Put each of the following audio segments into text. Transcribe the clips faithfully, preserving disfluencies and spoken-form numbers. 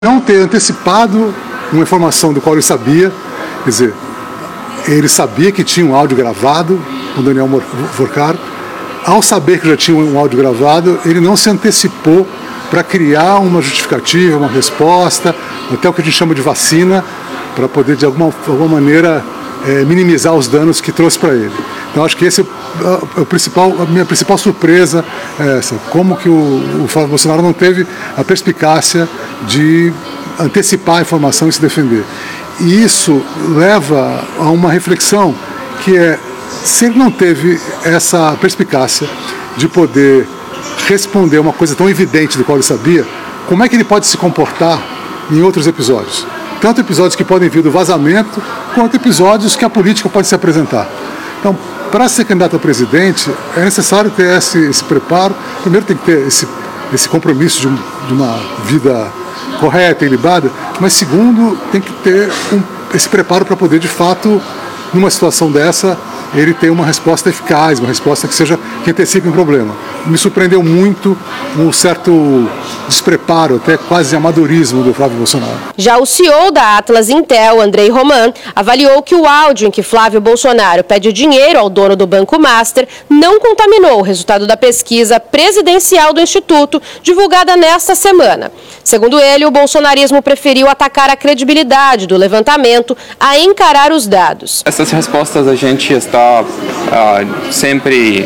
não ter antecipado uma informação do qual ele sabia, quer dizer, ele sabia que tinha um áudio gravado com Daniel Forcaro. Ao saber que já tinha um áudio gravado, ele não se antecipou para criar uma justificativa, uma resposta, até o que a gente chama de vacina, para poder, de alguma, alguma maneira, é, minimizar os danos que trouxe para ele. Então, acho que esse é o principal, a minha principal surpresa é essa, como que o, o Flávio Bolsonaro não teve a perspicácia de antecipar a informação e se defender. E isso leva a uma reflexão que é, se ele não teve essa perspicácia de poder responder uma coisa tão evidente do qual ele sabia, como é que ele pode se comportar em outros episódios? Tanto episódios que podem vir do vazamento, quanto episódios que a política pode se apresentar. Então, para ser candidato a presidente, é necessário ter esse, esse preparo. Primeiro tem que ter esse, esse compromisso de, um, de uma vida correta e ilibada, mas segundo, tem que ter um, esse preparo para poder, de fato, numa situação dessa, ele ter uma resposta eficaz, uma resposta que seja que antecipe um problema. Me surpreendeu muito um certo despreparo, até quase amadorismo do Flávio Bolsonaro. Já o C E O da Atlas Intel, Andrei Roman, avaliou que o áudio em que Flávio Bolsonaro pede dinheiro ao dono do Banco Master não contaminou o resultado da pesquisa presidencial do Instituto, divulgada nesta semana. Segundo ele, o bolsonarismo preferiu atacar a credibilidade do levantamento a encarar os dados. Essas respostas a gente está uh, sempre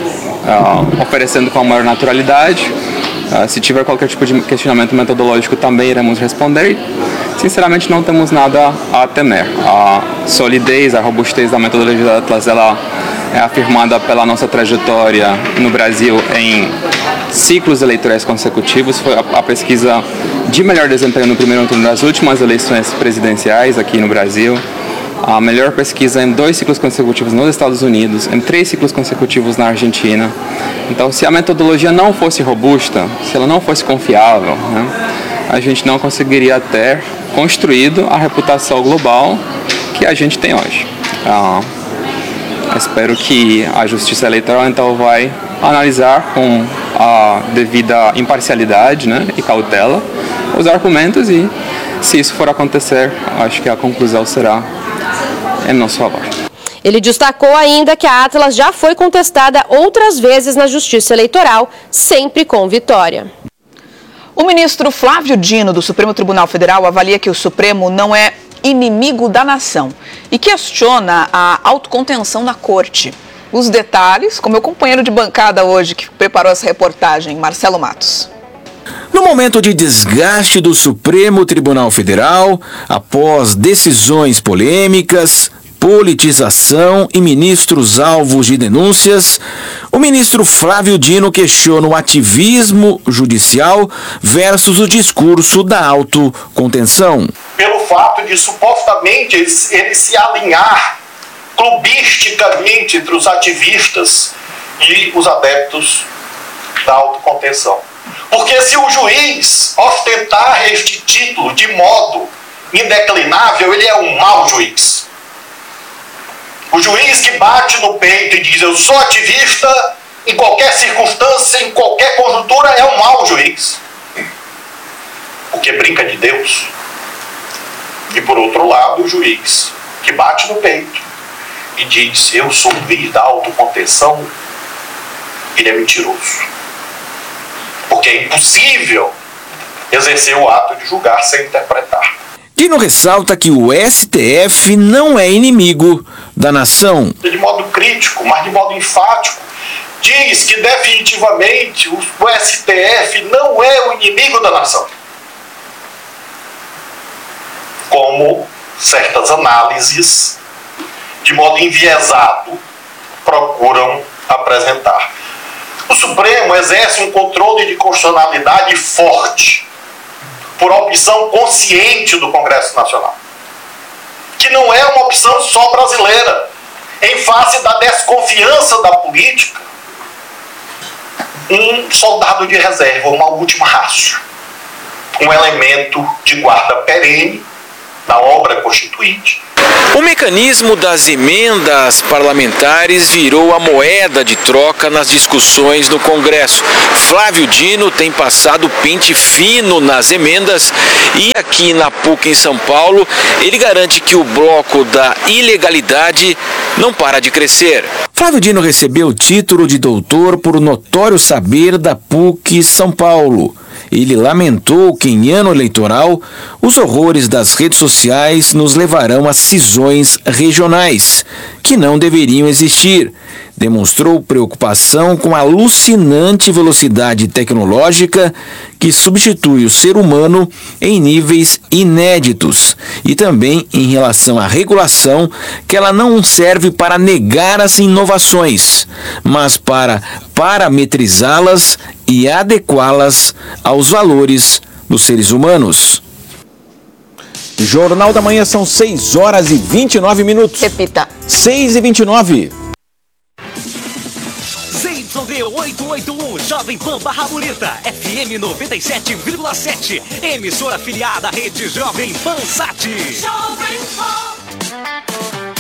uh, oferecendo com a maior naturalidade. Uh, se tiver qualquer tipo de questionamento metodológico, também iremos responder. Sinceramente, não temos nada a temer. A solidez, a robustez da metodologia da Atlas, ela é afirmada pela nossa trajetória no Brasil em ciclos eleitorais consecutivos. Foi a, a pesquisa de melhor desempenho no primeiro turno das últimas eleições presidenciais aqui no Brasil. A melhor pesquisa em dois ciclos consecutivos nos Estados Unidos, em três ciclos consecutivos na Argentina. Então, se a metodologia não fosse robusta, se ela não fosse confiável, né, a gente não conseguiria ter construído a reputação global que a gente tem hoje. Ah, espero que a Justiça Eleitoral, então, vai analisar com a devida imparcialidade, né, e cautela os argumentos e, se isso for acontecer, acho que a conclusão será em nosso favor. Ele destacou ainda que a Atlas já foi contestada outras vezes na Justiça Eleitoral, sempre com vitória. O ministro Flávio Dino, do Supremo Tribunal Federal, avalia que o Supremo não é inimigo da nação e questiona a autocontenção da Corte. Os detalhes com meu companheiro de bancada hoje, que preparou essa reportagem, Marcelo Matos. No momento de desgaste do Supremo Tribunal Federal, após decisões polêmicas, politização e ministros alvos de denúncias, o ministro Flávio Dino questiona o ativismo judicial versus o discurso da autocontenção. Pelo fato de supostamente ele, ele se alinhar clubisticamente entre os ativistas e os adeptos da autocontenção. Porque se o juiz ostentar este título de modo indeclinável, ele é um mau juiz. O juiz que bate no peito e diz eu sou ativista em qualquer circunstância, em qualquer conjuntura, é um mau juiz. Porque brinca de Deus. E por outro lado, o juiz que bate no peito e diz eu sou o juiz da autocontenção, ele é mentiroso. Porque é impossível exercer o ato de julgar sem interpretar. Dino ressalta que o S T F não é inimigo da nação. De modo crítico, mas de modo enfático, diz que definitivamente o S T F não é o inimigo da nação. Como certas análises, de modo enviesado, procuram apresentar. O Supremo exerce um controle de constitucionalidade forte, por opção consciente do Congresso Nacional, que não é uma opção só brasileira. Em face da desconfiança da política, um soldado de reserva, uma última rácio, um elemento de guarda perene na obra constituinte. O mecanismo das emendas parlamentares virou a moeda de troca nas discussões no Congresso. Flávio Dino tem passado pente fino nas emendas e aqui na PUC em São Paulo, ele garante que o bloco da ilegalidade não para de crescer. Flávio Dino recebeu o título de doutor por notório saber da PUC São Paulo. Ele lamentou que em ano eleitoral os horrores das redes sociais nos levarão a cisões regionais, que não deveriam existir. Demonstrou preocupação com a alucinante velocidade tecnológica que substitui o ser humano em níveis inéditos e também em relação à regulação, que ela não serve para negar as inovações, mas para parametrizá-las e adequá-las aos valores dos seres humanos. Jornal da Manhã, são seis horas e vinte e nove minutos. Repita. seis e vinte e nove. Z Y oitocentos e oitenta e um, Jovem Pan Barra Bonita, F M noventa e sete vírgula sete, emissora afiliada à rede Jovem Pan Sat. Jovem Pan.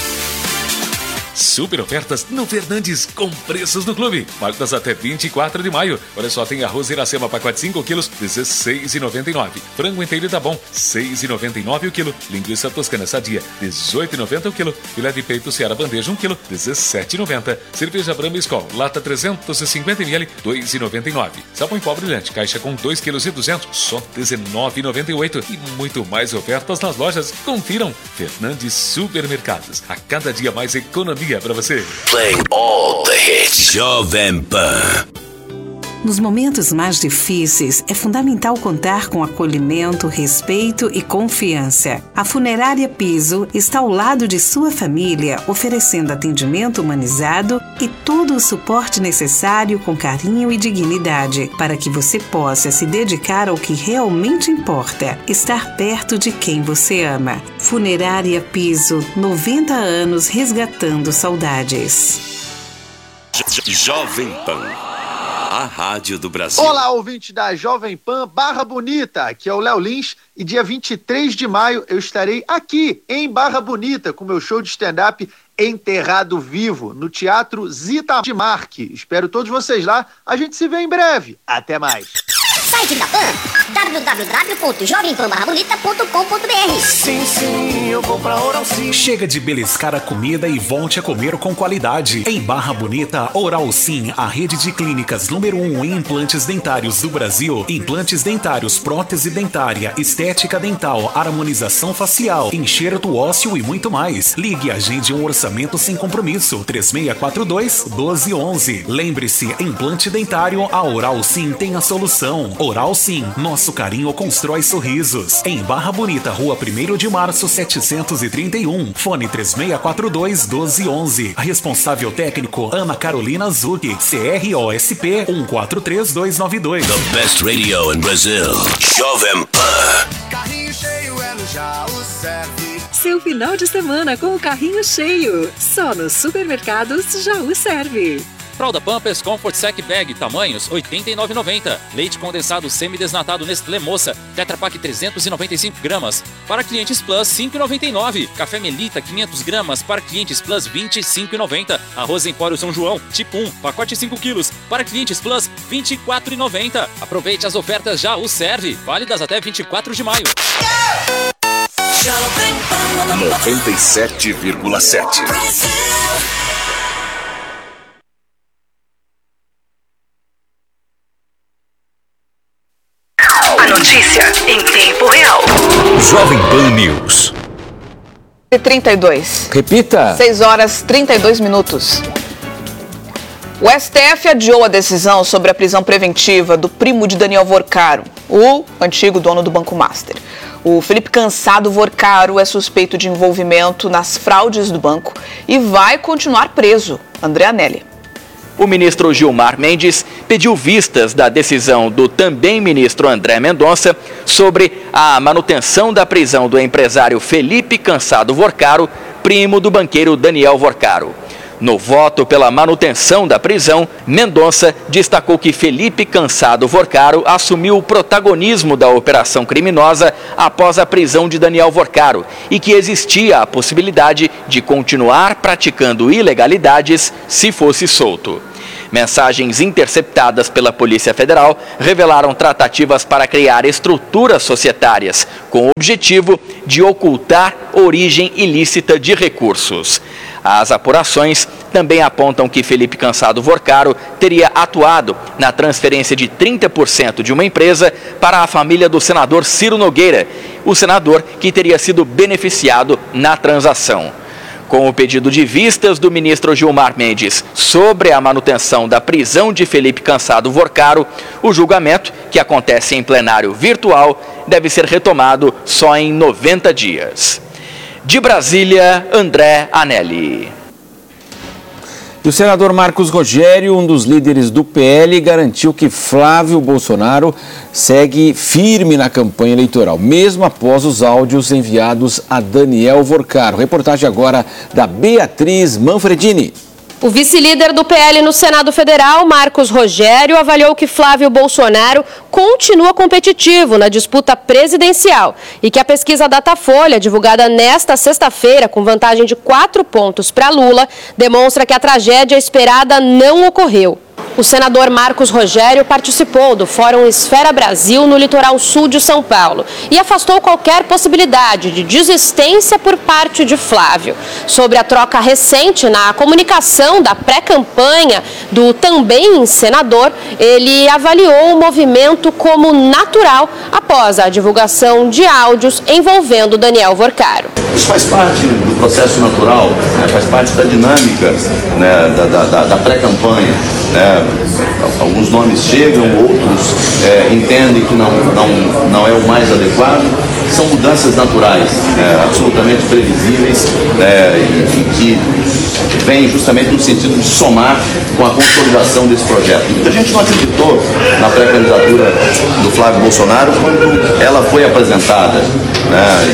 Super ofertas no Fernandes com preços do clube. Válidas até vinte e quatro de maio. Olha só, tem arroz Iracema pacote cinco quilos, dezesseis reais e noventa e nove centavos. Frango inteiro tá bom, seis reais e noventa e nove centavos o quilo. Linguiça toscana sadia, dezoito reais e noventa centavos o quilo. Filé de peito Seara bandeja um quilo, dezessete reais e noventa centavos. Cerveja Brahma Skol, lata trezentos e cinquenta mililitros, dois reais e noventa e nove centavos. Sabão em pó brilhante, caixa com dois quilos e duzentos, só dezenove reais e noventa e oito centavos. E muito mais ofertas nas lojas. Confiram. Fernandes Supermercados. A cada dia mais economia para você. Playing all the hits. Jovem Pan. Nos momentos mais difíceis, é fundamental contar com acolhimento, respeito e confiança. A Funerária Piso está ao lado de sua família, oferecendo atendimento humanizado e todo o suporte necessário com carinho e dignidade, para que você possa se dedicar ao que realmente importa, estar perto de quem você ama. Funerária Piso, noventa anos resgatando saudades. Jovem Pan. A Rádio do Brasil. Olá, ouvinte da Jovem Pan Barra Bonita, aqui é o Léo Lins e dia vinte e três de maio eu estarei aqui em Barra Bonita com meu show de stand-up Enterrado Vivo, no Teatro Zita de Marque. Espero todos vocês lá, a gente se vê em breve. Até mais. Site da Pan, w w w ponto jovem pan barra bonita ponto com ponto b r. Sim, sim, eu vou pra Oral Sim. Chega de beliscar a comida e volte a comer com qualidade. Em Barra Bonita, Oral Sim, a rede de clínicas número um em implantes dentários do Brasil. Implantes dentários, prótese dentária, estética dental, harmonização facial, enxerto ósseo e muito mais. Ligue e agende um orçamento sem compromisso. três seis quatro dois, um dois um um. Lembre-se, implante dentário, a Oral Sim tem a solução. Oral Sim, nosso carinho constrói sorrisos. Em Barra Bonita, Rua primeiro de março, setecentos e trinta e um. Fone três seis quatro dois, um dois um um. Responsável técnico, Ana Carolina Zucchi. C R O S P um quatro três dois nove dois. The best radio in Brazil. Jovem Pan. Carrinho cheio é no Jaú Serve. Seu final de semana com o carrinho cheio. Só nos supermercados Jaú Serve. Fralda Pampers Comfort Sec Bag, tamanhos oitenta e nove reais e noventa centavos. Leite condensado semidesnatado Nestlé Moça, Tetra Pak trezentos e noventa e cinco gramas. Para clientes Plus, cinco reais e noventa e nove centavos. Café Melita, quinhentos gramas. Para clientes Plus, vinte e cinco reais e noventa centavos. Arroz Empório São João, tipo um, pacote cinco quilos. Para clientes Plus, vinte e quatro reais e noventa centavos. Aproveite as ofertas Jaú Serve, válidas até vinte e quatro de maio. noventa e sete vírgula sete. A notícia em tempo real. Jovem Pan News. trinta e dois. Repita. seis horas e trinta e dois minutos. O S T F adiou a decisão sobre a prisão preventiva do primo de Daniel Vorcaro, o antigo dono do Banco Master. O Felipe Cansado Vorcaro é suspeito de envolvimento nas fraudes do banco e vai continuar preso. André Anelli. O ministro Gilmar Mendes pediu vistas da decisão do também ministro André Mendonça sobre a manutenção da prisão do empresário Felipe Cansado Vorcaro, primo do banqueiro Daniel Vorcaro. No voto pela manutenção da prisão, Mendonça destacou que Felipe Cansado Vorcaro assumiu o protagonismo da operação criminosa após a prisão de Daniel Vorcaro e que existia a possibilidade de continuar praticando ilegalidades se fosse solto. Mensagens interceptadas pela Polícia Federal revelaram tratativas para criar estruturas societárias, com o objetivo de ocultar origem ilícita de recursos. As apurações também apontam que Felipe Cansado Vorcaro teria atuado na transferência de trinta por cento de uma empresa para a família do senador Ciro Nogueira, o senador que teria sido beneficiado na transação. Com o pedido de vistas do ministro Gilmar Mendes sobre a manutenção da prisão de Felipe Cansado Vorcaro, o julgamento, que acontece em plenário virtual, deve ser retomado só em noventa dias. De Brasília, André Anelli. E o senador Marcos Rogério, um dos líderes do P L, garantiu que Flávio Bolsonaro segue firme na campanha eleitoral, mesmo após os áudios enviados a Daniel Vorcaro. Reportagem agora da Beatriz Manfredini. O vice-líder do P L no Senado Federal, Marcos Rogério, avaliou que Flávio Bolsonaro continua competitivo na disputa presidencial e que a pesquisa Datafolha, divulgada nesta sexta-feira com vantagem de quatro pontos para Lula, demonstra que a tragédia esperada não ocorreu. O senador Marcos Rogério participou do Fórum Esfera Brasil no litoral sul de São Paulo e afastou qualquer possibilidade de desistência por parte de Flávio. Sobre a troca recente na comunicação da pré-campanha do também senador, ele avaliou o movimento como natural após a divulgação de áudios envolvendo Daniel Vorcaro. Isso faz parte do processo natural, né? Faz parte da dinâmica, né? da, da, da pré-campanha. Né? Alguns nomes chegam, outros é, entendem que não, não, não é o mais adequado. São mudanças naturais, né? Absolutamente previsíveis, né? e, e que vêm justamente no sentido de somar com a consolidação desse projeto. A gente não acreditou na pré-candidatura do Flávio Bolsonaro quando ela foi apresentada, né?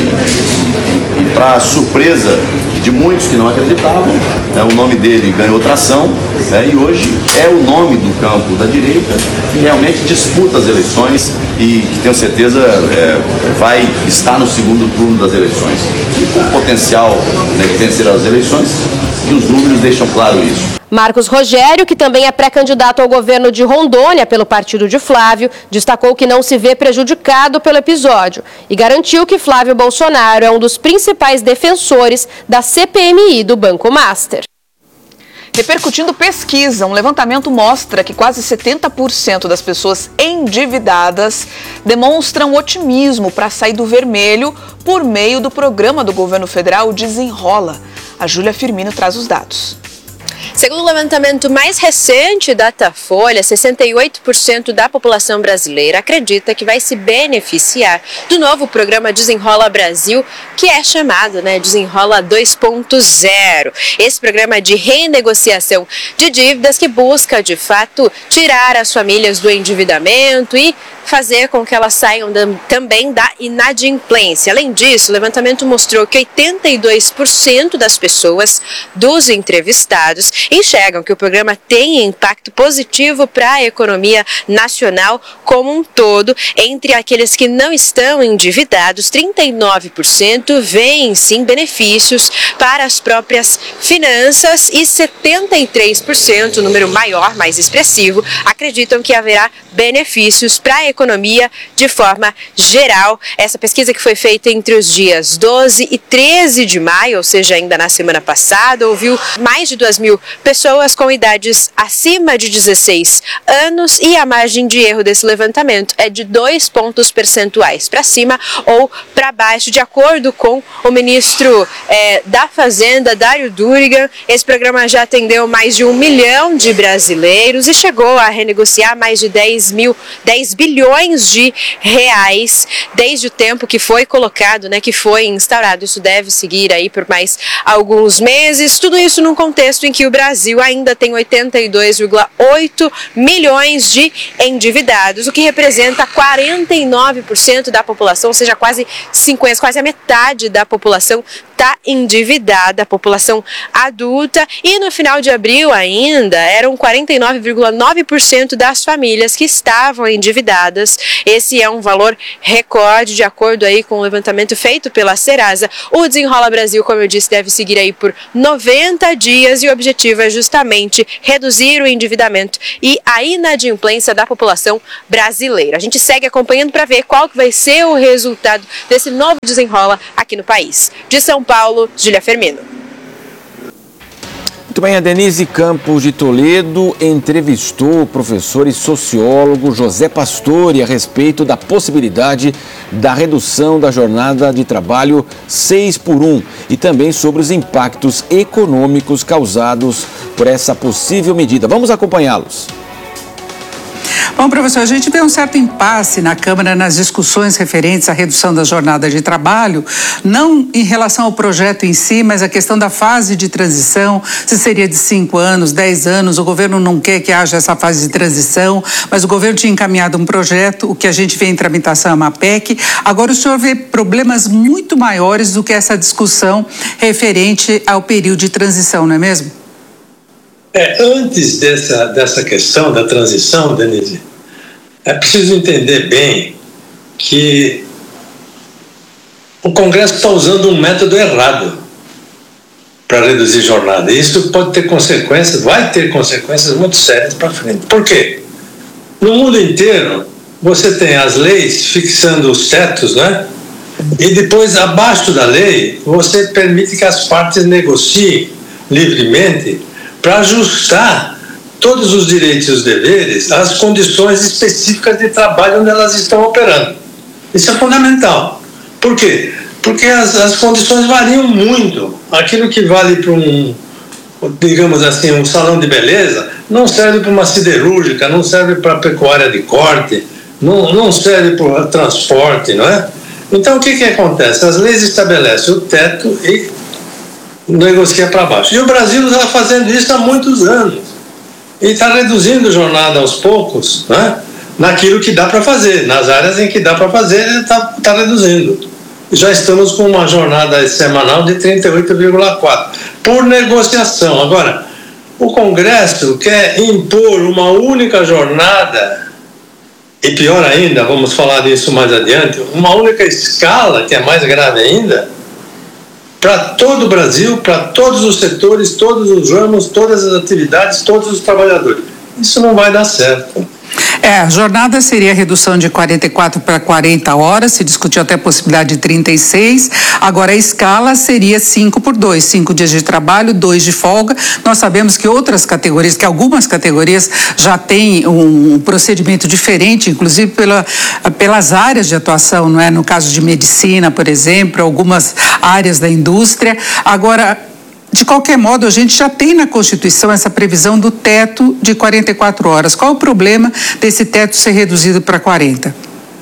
e, e para surpresa de muitos que não acreditavam, né, o nome dele ganhou tração, né, e hoje é o nome do campo da direita que realmente disputa as eleições e que tenho certeza é, vai estar no segundo turno das eleições. E com o potencial, né, de vencer as eleições, e os números deixam claro isso. Marcos Rogério, que também é pré-candidato ao governo de Rondônia pelo partido de Flávio, destacou que não se vê prejudicado pelo episódio e garantiu que Flávio Bolsonaro é um dos principais defensores da C P M I do Banco Master. Repercutindo pesquisa, um levantamento mostra que quase setenta por cento das pessoas endividadas demonstram otimismo para sair do vermelho por meio do programa do governo federal Desenrola. A Júlia Firmino traz os dados. Segundo o levantamento mais recente da Datafolha, sessenta e oito por cento da população brasileira acredita que vai se beneficiar do novo programa Desenrola Brasil, que é chamado, né, Desenrola dois ponto zero. Esse programa de renegociação de dívidas que busca, de fato, tirar as famílias do endividamento e fazer com que elas saiam também da inadimplência. Além disso, o levantamento mostrou que oitenta e dois por cento das pessoas, dos entrevistados, enxergam que o programa tem impacto positivo para a economia nacional como um todo. Entre aqueles que não estão endividados, trinta e nove por cento veem sim benefícios para as próprias finanças e setenta e três por cento, número maior, mais expressivo, acreditam que haverá benefícios para a economia de forma geral. Essa pesquisa que foi feita entre os dias doze e treze de maio, ou seja, ainda na semana passada, ouviu mais de duas mil pessoas com idades acima de dezesseis anos e a margem de erro desse levantamento é de dois pontos percentuais para cima ou para baixo, de acordo com o ministro é, da Fazenda, Dário Durigan. Esse programa já atendeu mais de um milhão de brasileiros e chegou a renegociar mais de dez mil, dez bilhões de reais desde o tempo que foi colocado, né, que foi instaurado. Isso deve seguir aí por mais alguns meses. Tudo isso num contexto em que o Brasil ainda tem oitenta e dois vírgula oito milhões de endividados, o que representa quarenta e nove por cento da população, ou seja, quase cinquenta, quase a metade da população está endividada, a população adulta, e no final de abril ainda eram quarenta e nove vírgula nove por cento das famílias que estavam endividadas. Esse é um valor recorde, de acordo aí com o levantamento feito pela Serasa. O Desenrola Brasil, como eu disse, deve seguir aí por noventa dias, e o objetivo é justamente reduzir o endividamento e a inadimplência da população brasileira. A gente segue acompanhando para ver qual que vai ser o resultado desse novo Desenrola aqui no país. De São Paulo, Júlia Firmino. Muito bem, a Denise Campos de Toledo entrevistou o professor e sociólogo José Pastore a respeito da possibilidade da redução da jornada de trabalho seis por um e também sobre os impactos econômicos causados por essa possível medida. Vamos acompanhá-los. Bom, professor, a gente vê um certo impasse na Câmara nas discussões referentes à redução da jornada de trabalho, não em relação ao projeto em si, mas a questão da fase de transição, se seria de cinco anos, dez anos. O governo não quer que haja essa fase de transição, mas o governo tinha encaminhado um projeto, o que a gente vê em tramitação é uma P E C. Agora o senhor vê problemas muito maiores do que essa discussão referente ao período de transição, não é mesmo? É, antes dessa, dessa questão da transição, Denise, é preciso entender bem que o Congresso está usando um método errado para reduzir jornada. E isso pode ter consequências, vai ter consequências muito sérias para frente. Por quê? No mundo inteiro, você tem as leis fixando os tetos, né? E depois, abaixo da lei, você permite que as partes negociem livremente para ajustar todos os direitos e os deveres às condições específicas de trabalho onde elas estão operando. Isso é fundamental. Por quê? Porque as, as condições variam muito. Aquilo que vale para um, digamos assim, um salão de beleza, não serve para uma siderúrgica, não serve para a pecuária de corte, não, não serve para o transporte, não é? Então, o que, que acontece? As leis estabelecem o teto e negocia para baixo. E o Brasil está fazendo isso há muitos anos. E está reduzindo jornada aos poucos, né? Naquilo que dá para fazer. Nas áreas em que dá para fazer, ele está tá reduzindo. Já estamos com uma jornada semanal de trinta e oito vírgula quatro por negociação. Agora, o Congresso quer impor uma única jornada, e pior ainda, vamos falar disso mais adiante, uma única escala, que é mais grave ainda, para todo o Brasil, para todos os setores, todos os ramos, todas as atividades, todos os trabalhadores. Isso não vai dar certo. É, a jornada seria a redução de quarenta e quatro para quarenta horas, se discutiu até a possibilidade de trinta e seis, agora a escala seria cinco por dois, cinco dias de trabalho, dois de folga. Nós sabemos que outras categorias, que algumas categorias já têm um procedimento diferente, inclusive pela, pelas áreas de atuação, não é? No caso de medicina, por exemplo, algumas áreas da indústria. Agora, de qualquer modo, a gente já tem na Constituição essa previsão do teto de quarenta e quatro horas. Qual o problema desse teto ser reduzido para quarenta?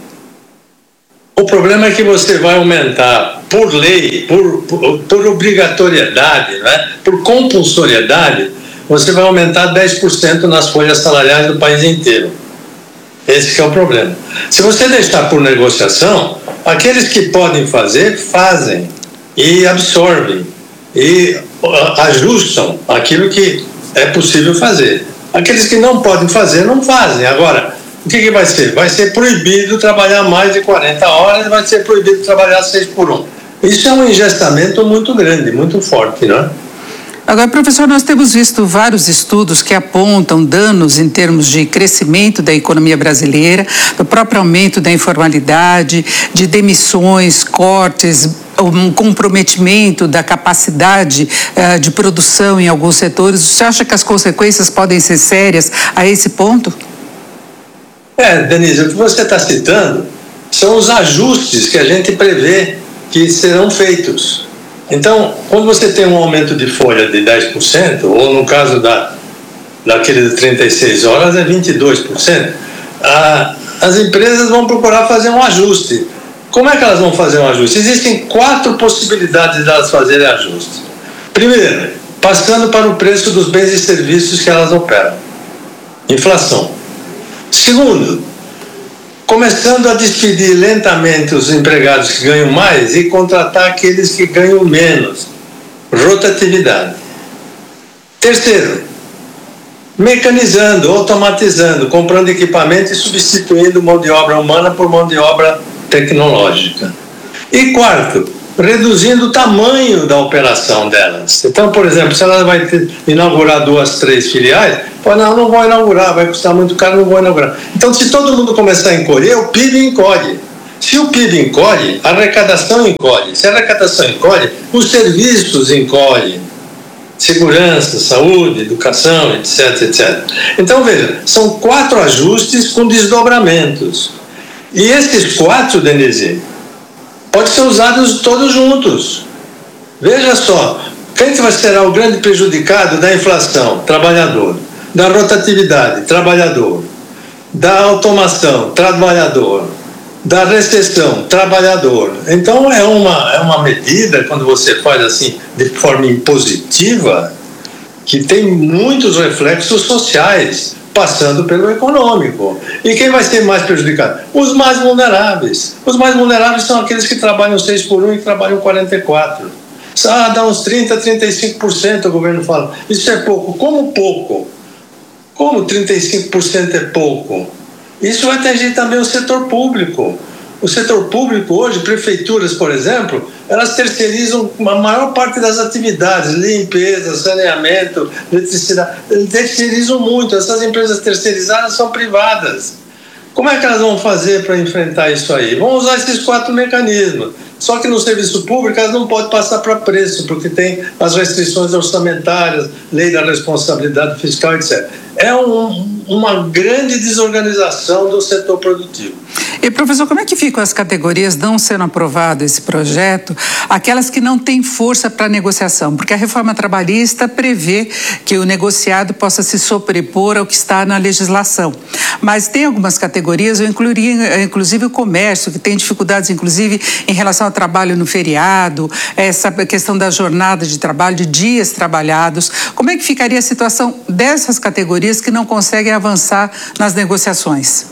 O problema é que você vai aumentar por lei, por, por, por obrigatoriedade, né? Por compulsoriedade, você vai aumentar dez por cento nas folhas salariais do país inteiro. Esse que é o problema. Se você deixar por negociação, aqueles que podem fazer, fazem e absorvem e ajustam aquilo que é possível fazer. Aqueles que não podem fazer, não fazem. Agora, o que, que vai ser? Vai ser proibido trabalhar mais de quarenta horas e vai ser proibido trabalhar seis por um. Isso é um engessamento muito grande, muito forte, né? Agora, professor, nós temos visto vários estudos que apontam danos em termos de crescimento da economia brasileira, do próprio aumento da informalidade, de demissões, cortes, um comprometimento da capacidade uh, de produção em alguns setores. Você acha que as consequências podem ser sérias a esse ponto? É, Denise, o que você está citando são os ajustes que a gente prevê que serão feitos. Então, quando você tem um aumento de folha de dez por cento, ou no caso da, daquele de trinta e seis horas é vinte e dois por cento, a, as empresas vão procurar fazer um ajuste. Como é que elas vão fazer um ajuste? Existem quatro possibilidades de elas fazerem ajuste. Primeiro, passando para o preço dos bens e serviços que elas operam. Inflação. Segundo, começando a despedir lentamente os empregados que ganham mais e contratar aqueles que ganham menos. Rotatividade. Terceiro, mecanizando, automatizando, comprando equipamento e substituindo mão de obra humana por mão de obra tecnológica. E quarto, reduzindo o tamanho da operação delas. Então, por exemplo, se ela vai ter, inaugurar duas, três filiais, fala, não, não vou inaugurar, vai custar muito caro, não vou inaugurar. Então, se todo mundo começar a encolher, o P I B encolhe. Se o P I B encolhe, a arrecadação encolhe. Se a arrecadação encolhe, os serviços encolhem. Segurança, saúde, educação, etc, etcétera. Então, veja, são quatro ajustes com desdobramentos. E esses quatro, Denise, podem ser usados todos juntos. Veja só, quem que será o grande prejudicado da inflação? Trabalhador. Da rotatividade? Trabalhador. Da automação? Trabalhador. Da recessão? Trabalhador. Então, é uma, é uma medida, quando você faz assim, de forma impositiva, que tem muitos reflexos sociais, passando pelo econômico. E quem vai ser mais prejudicado? Os mais vulneráveis. Os mais vulneráveis são aqueles que trabalham seis por um e trabalham quarenta e quatro. Ah, dá uns trinta, trinta e cinco por cento, o governo fala. Isso é pouco. Como pouco? Como trinta e cinco por cento é pouco? Isso vai atingir também o setor público. O setor público hoje, prefeituras, por exemplo, elas terceirizam a maior parte das atividades, limpeza, saneamento, eletricidade, terceirizam muito. Essas empresas terceirizadas são privadas. Como é que elas vão fazer para enfrentar isso aí? Vão usar esses quatro mecanismos. Só que no serviço público elas não podem passar para preço, porque tem as restrições orçamentárias, lei da responsabilidade fiscal, etcétera. É um, uma grande desorganização do setor produtivo. E, professor, como é que ficam as categorias não sendo aprovado esse projeto, aquelas que não têm força para negociação? Porque a reforma trabalhista prevê que o negociado possa se sobrepor ao que está na legislação. Mas tem algumas categorias, eu incluiria inclusive o comércio, que tem dificuldades, inclusive, em relação ao trabalho no feriado, essa questão da jornada de trabalho, de dias trabalhados. Como é que ficaria a situação dessas categorias que não conseguem avançar nas negociações?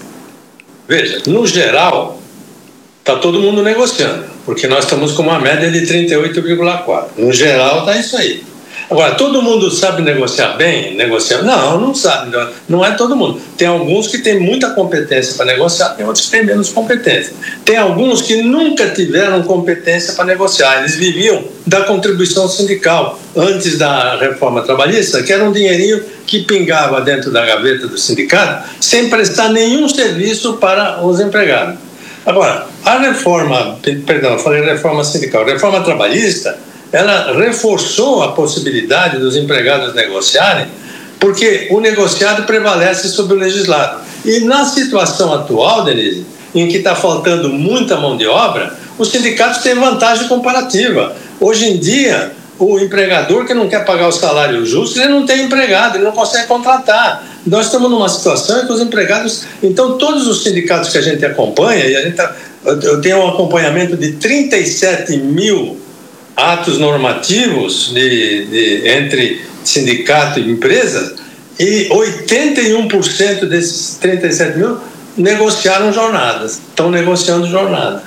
Veja, no geral, está todo mundo negociando, porque nós estamos com uma média de trinta e oito vírgula quatro. No geral, está isso aí. Agora, todo mundo sabe negociar bem? Negociar? Não, não sabe. Não é todo mundo. Tem alguns que têm muita competência para negociar, tem outros que têm menos competência. Tem alguns que nunca tiveram competência para negociar. Eles viviam da contribuição sindical antes da reforma trabalhista, que era um dinheirinho que pingava dentro da gaveta do sindicato sem prestar nenhum serviço para os empregados. Agora, a reforma, perdão, eu falei reforma sindical, a reforma trabalhista, ela reforçou a possibilidade dos empregados negociarem, porque o negociado prevalece sobre o legislado. E na situação atual, Denise, em que está faltando muita mão de obra, os sindicatos têm vantagem comparativa. Hoje em dia, o empregador que não quer pagar o salário justo, ele não tem empregado, ele não consegue contratar. Nós estamos numa situação em que os empregados... Então, todos os sindicatos que a gente acompanha, e a gente tá, eu tenho um acompanhamento de trinta e sete mil atos normativos de, de, entre sindicato e empresa, e oitenta e um por cento desses trinta e sete mil negociaram jornadas, estão negociando jornada.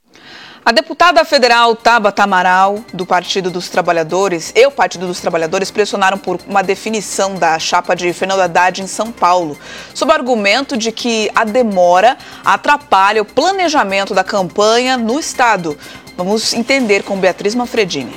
A deputada federal Tabata Amaral, do Partido dos Trabalhadores, e o Partido dos Trabalhadores pressionaram por uma definição da chapa de Fernando Haddad em São Paulo, sob o argumento de que a demora atrapalha o planejamento da campanha no estado. Vamos entender com Beatriz Manfredini.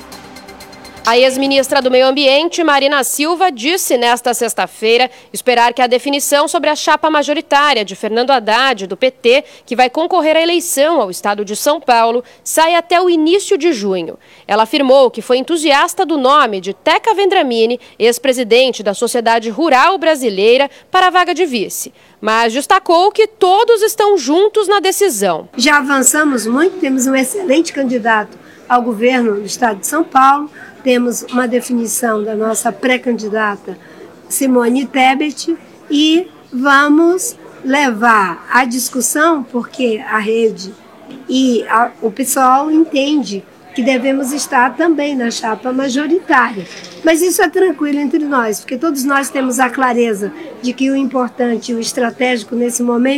A ex-ministra do Meio Ambiente, Marina Silva, disse nesta sexta-feira esperar que a definição sobre a chapa majoritária de Fernando Haddad, do P T, que vai concorrer à eleição ao estado de São Paulo, saia até o início de junho. Ela afirmou que foi entusiasta do nome de Teca Vendramini, ex-presidente da Sociedade Rural Brasileira, para a vaga de vice. Mas destacou que todos estão juntos na decisão. Já avançamos muito, temos um excelente candidato ao governo do estado de São Paulo, temos uma definição da nossa pré-candidata Simone Tebet e vamos levar a discussão, porque a rede e a, o pessoal entende que devemos estar também na chapa majoritária. Mas isso é tranquilo entre nós, porque todos nós temos a clareza de que o importante e o estratégico nesse momento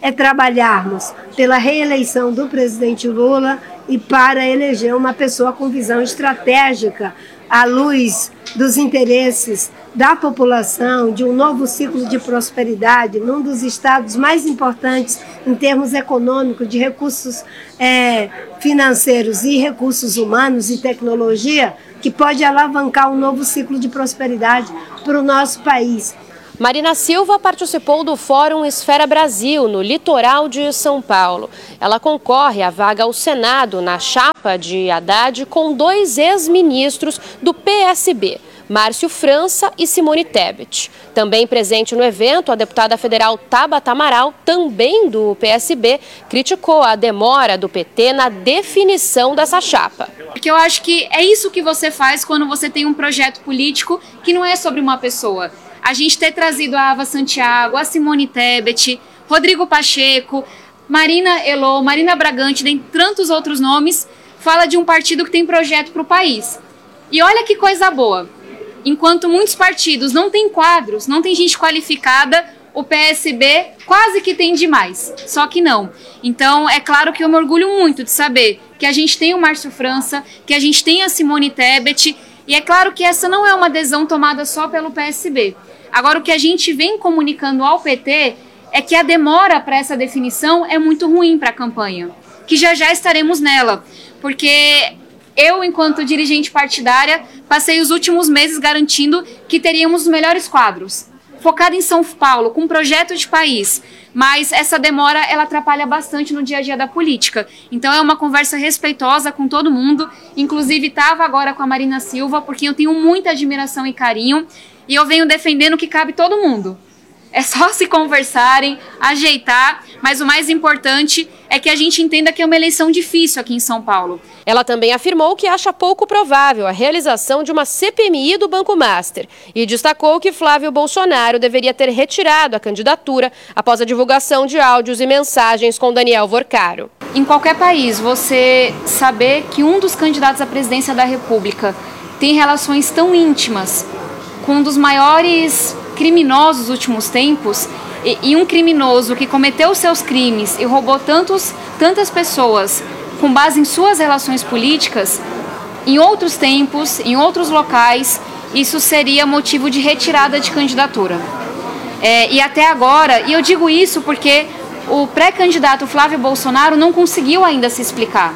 é trabalharmos pela reeleição do presidente Lula e para eleger uma pessoa com visão estratégica à luz dos interesses da população, de um novo ciclo de prosperidade, num dos estados mais importantes em termos econômicos, de recursos é, financeiros e recursos humanos e tecnologia, que pode alavancar um novo ciclo de prosperidade para o nosso país. Marina Silva participou do Fórum Esfera Brasil, no litoral de São Paulo. Ela concorre à vaga ao Senado na chapa de Haddad com dois ex-ministros do P S B, Márcio França e Simone Tebet. Também presente no evento, a deputada federal Tabata Amaral, também do P S B, criticou a demora do P T na definição dessa chapa. Porque eu acho que é isso que você faz quando você tem um projeto político que não é sobre uma pessoa. A gente ter trazido a Ava Santiago, a Simone Tebet, Rodrigo Pacheco, Marina Elô, Marina Bragante, dentre tantos outros nomes, fala de um partido que tem projeto para o país. E olha que coisa boa. Enquanto muitos partidos não têm quadros, não tem gente qualificada, o P S B quase que tem demais, só que não. Então, é claro que eu me orgulho muito de saber que a gente tem o Márcio França, que a gente tem a Simone Tebet, e é claro que essa não é uma adesão tomada só pelo P S B. Agora, o que a gente vem comunicando ao P T é que a demora para essa definição é muito ruim para a campanha, que já já estaremos nela, porque eu, enquanto dirigente partidária, passei os últimos meses garantindo que teríamos os melhores quadros, focado em São Paulo, com um projeto de país, mas essa demora ela atrapalha bastante no dia a dia da política. Então é uma conversa respeitosa com todo mundo, inclusive estava agora com a Marina Silva, porque eu tenho muita admiração e carinho, e eu venho defendendo que cabe todo mundo. É só se conversarem, ajeitar, mas o mais importante é que a gente entenda que é uma eleição difícil aqui em São Paulo. Ela também afirmou que acha pouco provável a realização de uma C P M I do Banco Master e destacou que Flávio Bolsonaro deveria ter retirado a candidatura após a divulgação de áudios e mensagens com Daniel Vorcaro. Em qualquer país, você saber que um dos candidatos à presidência da República tem relações tão íntimas com um dos maiores criminosos dos últimos tempos, e, e um criminoso que cometeu seus crimes e roubou tantos, tantas pessoas com base em suas relações políticas, em outros tempos, em outros locais, isso seria motivo de retirada de candidatura. É, e até agora, e eu digo isso porque o pré-candidato Flávio Bolsonaro não conseguiu ainda se explicar.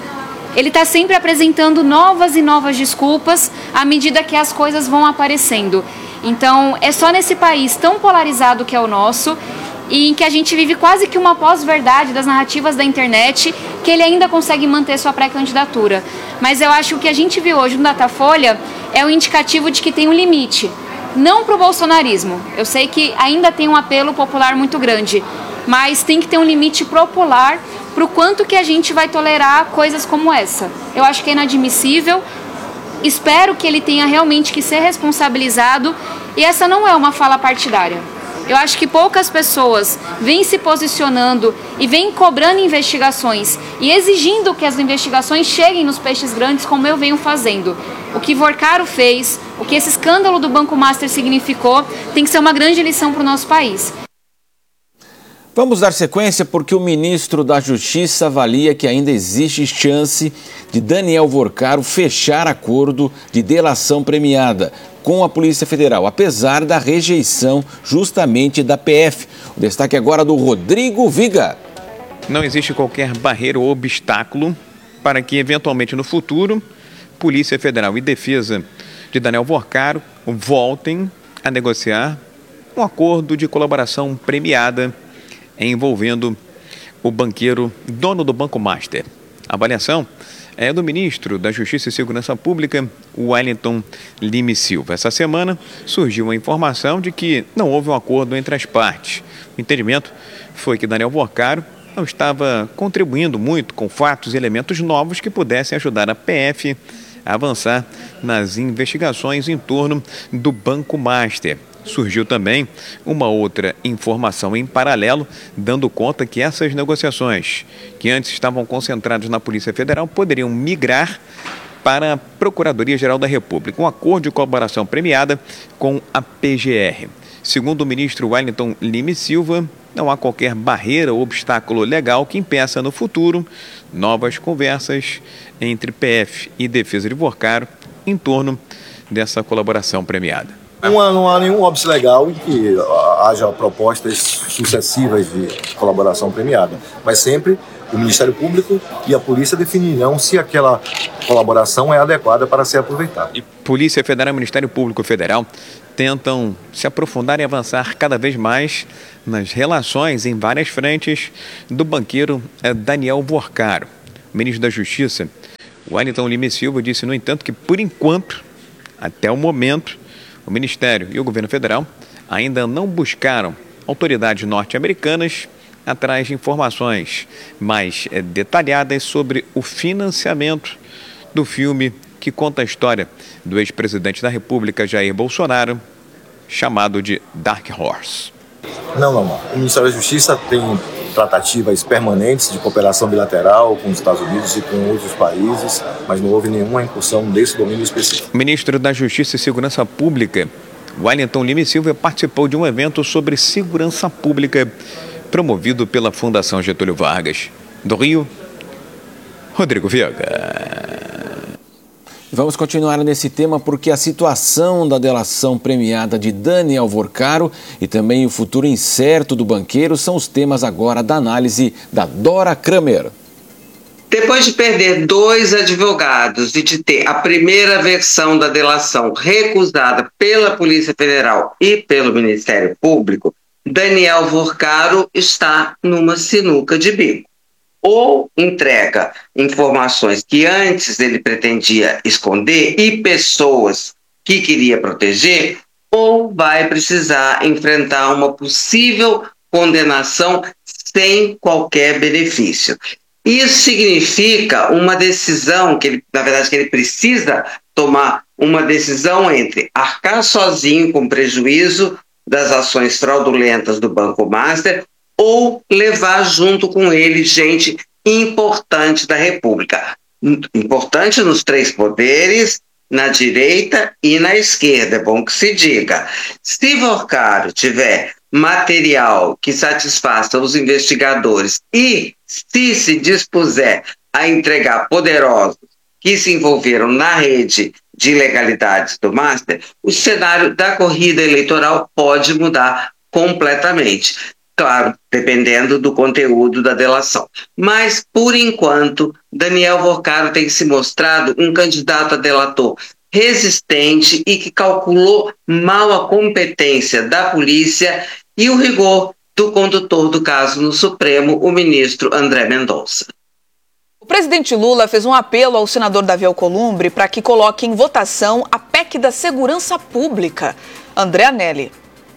Ele está sempre apresentando novas e novas desculpas à medida que as coisas vão aparecendo. Então, é só nesse país tão polarizado que é o nosso, e em que a gente vive quase que uma pós-verdade das narrativas da internet, que ele ainda consegue manter sua pré-candidatura. Mas eu acho que o que a gente viu hoje no Datafolha é um indicativo de que tem um limite. Não para o bolsonarismo. Eu sei que ainda tem um apelo popular muito grande, mas tem que ter um limite popular para o quanto que a gente vai tolerar coisas como essa. Eu acho que é inadmissível. Espero que ele tenha realmente que ser responsabilizado, e essa não é uma fala partidária. Eu acho que poucas pessoas vêm se posicionando e vêm cobrando investigações e exigindo que as investigações cheguem nos peixes grandes, como eu venho fazendo. O que Vorcaro fez, o que esse escândalo do Banco Master significou, tem que ser uma grande lição para o nosso país. Vamos dar sequência porque o ministro da Justiça avalia que ainda existe chance de Daniel Vorcaro fechar acordo de delação premiada com a Polícia Federal, apesar da rejeição justamente da P F. O destaque agora do Rodrigo Viga. Não existe qualquer barreira ou obstáculo para que, eventualmente no futuro, Polícia Federal e Defesa de Daniel Vorcaro voltem a negociar um acordo de colaboração premiada envolvendo o banqueiro dono do Banco Master. A avaliação é do ministro da Justiça e Segurança Pública, Wellington Lime Silva. Essa semana surgiu a informação de que não houve um acordo entre as partes. O entendimento foi que Daniel Vorcaro não estava contribuindo muito com fatos e elementos novos que pudessem ajudar a P F a avançar nas investigações em torno do Banco Master. Surgiu também uma outra informação em paralelo, dando conta que essas negociações, que antes estavam concentradas na Polícia Federal, poderiam migrar para a Procuradoria-Geral da República, um acordo de colaboração premiada com a P G R. Segundo o ministro Wellington Lima e Silva, não há qualquer barreira ou obstáculo legal que impeça no futuro novas conversas entre P F e Defesa de Vorcaro em torno dessa colaboração premiada. Não há, não há nenhum óbice legal em que haja propostas sucessivas de colaboração premiada, mas sempre o Ministério Público e a Polícia definirão se aquela colaboração é adequada para ser aproveitada. E Polícia Federal e Ministério Público Federal tentam se aprofundar e avançar cada vez mais nas relações em várias frentes do banqueiro Daniel Vorcaro. O ministro da Justiça, Wellington Lima e Silva, disse, no entanto, que por enquanto, até o momento, o Ministério e o Governo Federal ainda não buscaram autoridades norte-americanas atrás de informações mais é, detalhadas sobre o financiamento do filme que conta a história do ex-presidente da República, Jair Bolsonaro, chamado de Dark Horse. Não, não, não. O Ministério da Justiça tem tratativas permanentes de cooperação bilateral com os Estados Unidos e com outros países, mas não houve nenhuma incursão desse domínio específico. O ministro da Justiça e Segurança Pública, Wellington Lima e Silva, participou de um evento sobre segurança pública promovido pela Fundação Getúlio Vargas. Do Rio, Rodrigo Viega. Vamos continuar nesse tema porque a situação da delação premiada de Daniel Vorcaro e também o futuro incerto do banqueiro são os temas agora da análise da Dora Kramer. Depois de perder dois advogados e de ter a primeira versão da delação recusada pela Polícia Federal e pelo Ministério Público, Daniel Vorcaro está numa sinuca de bico. Ou entrega informações que antes ele pretendia esconder e pessoas que queria proteger, ou vai precisar enfrentar uma possível condenação sem qualquer benefício. Isso significa uma decisão, que ele, na verdade, que ele precisa tomar uma decisão entre arcar sozinho com prejuízo das ações fraudulentas do Banco Master ou levar junto com ele gente importante da República. Importante nos três poderes, na direita e na esquerda, é bom que se diga. Se Vorcaro tiver material que satisfaça os investigadores e se se dispuser a entregar poderosos que se envolveram na rede de ilegalidades do Master, o cenário da corrida eleitoral pode mudar completamente. Claro, dependendo do conteúdo da delação. Mas, por enquanto, Daniel Vorcaro tem se mostrado um candidato a delator resistente e que calculou mal a competência da polícia e o rigor do condutor do caso no Supremo, o ministro André Mendonça. O presidente Lula fez um apelo ao senador Davi Alcolumbre para que coloque em votação a P E C da Segurança Pública. André Anelli.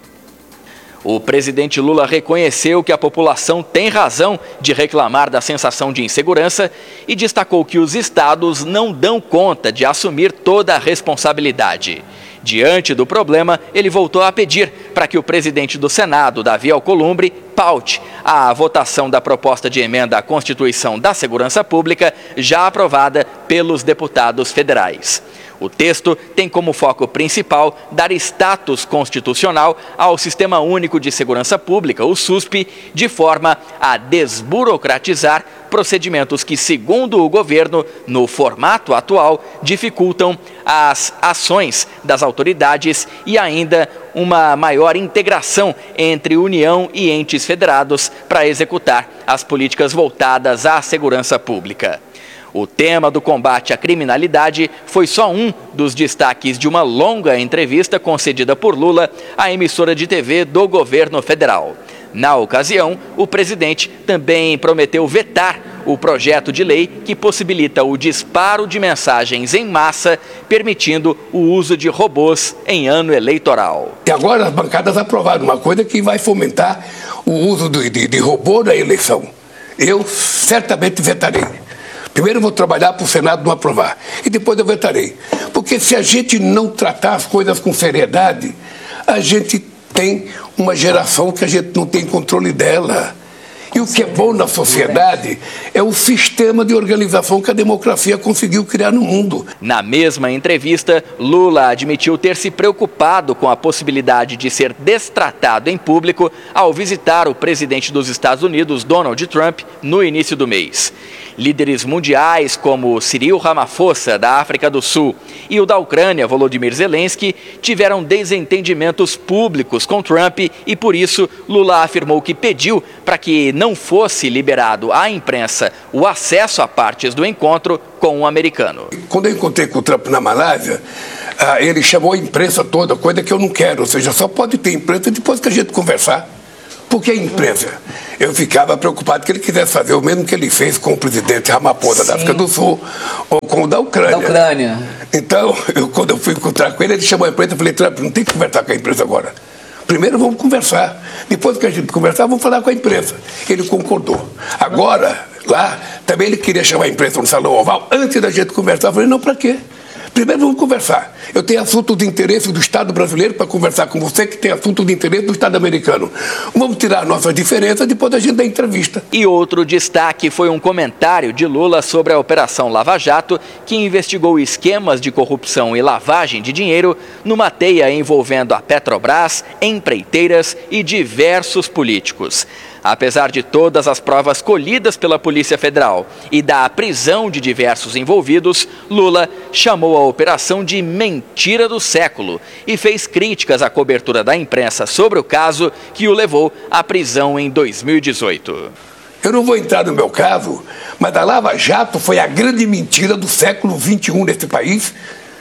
O presidente Lula reconheceu que a população tem razão de reclamar da sensação de insegurança e destacou que os estados não dão conta de assumir toda a responsabilidade. Diante do problema, ele voltou a pedir para que o presidente do Senado, Davi Alcolumbre, paute a votação da proposta de emenda à Constituição da Segurança Pública, já aprovada pelos deputados federais. O texto tem como foco principal dar status constitucional ao Sistema Único de Segurança Pública, o SUSP, de forma a desburocratizar procedimentos que, segundo o governo, no formato atual, dificultam as ações das autoridades e ainda uma maior integração entre União e entes federados para executar as políticas voltadas à segurança pública. O tema do combate à criminalidade foi só um dos destaques de uma longa entrevista concedida por Lula à emissora de T V do governo federal. Na ocasião, o presidente também prometeu vetar o projeto de lei que possibilita o disparo de mensagens em massa, permitindo o uso de robôs em ano eleitoral. E agora as bancadas aprovaram uma coisa que vai fomentar o uso de, de, de robô na eleição. Eu certamente vetarei. Primeiro eu vou trabalhar para o Senado não aprovar. E depois eu vetarei. Porque se a gente não tratar as coisas com seriedade, a gente tem uma geração que a gente não tem controle dela. E o que é bom na sociedade é o sistema de organização que a democracia conseguiu criar no mundo. Na mesma entrevista, Lula admitiu ter se preocupado com a possibilidade de ser destratado em público ao visitar o presidente dos Estados Unidos, Donald Trump, no início do mês. Líderes mundiais como Cyril Ramaphosa, da África do Sul, e o da Ucrânia, Volodymyr Zelensky, tiveram desentendimentos públicos com Trump e, por isso, Lula afirmou que pediu para que não fosse liberado à imprensa o acesso a partes do encontro com o americano. Quando eu encontrei com o Trump na Malásia, ele chamou a imprensa toda, coisa que eu não quero, ou seja, só pode ter imprensa depois que a gente conversar. Por que a imprensa? Eu ficava preocupado que ele quisesse fazer o mesmo que ele fez com o presidente Ramaphosa da África do Sul ou com o da Ucrânia. Da Ucrânia. Então, eu, quando eu fui encontrar com ele, ele chamou a imprensa e falei, Trump, não tem que conversar com a imprensa agora. Primeiro vamos conversar. Depois que a gente conversar, vamos falar com a imprensa. Ele concordou. Agora, lá, também ele queria chamar a imprensa no Salão Oval. Antes da gente conversar, eu falei, não, para quê? Primeiro vamos conversar. Eu tenho assunto de interesse do Estado brasileiro para conversar com você que tem assunto de interesse do Estado americano. Vamos tirar a nossa diferença depois da gente dar entrevista. E outro destaque foi um comentário de Lula sobre a Operação Lava Jato, que investigou esquemas de corrupção e lavagem de dinheiro numa teia envolvendo a Petrobras, empreiteiras e diversos políticos. Apesar de todas as provas colhidas pela Polícia Federal e da prisão de diversos envolvidos, Lula chamou a operação de mentira do século e fez críticas à cobertura da imprensa sobre o caso que o levou à prisão em dois mil e dezoito. Eu não vou entrar no meu caso, mas a Lava Jato foi a grande mentira do século vinte e um nesse país.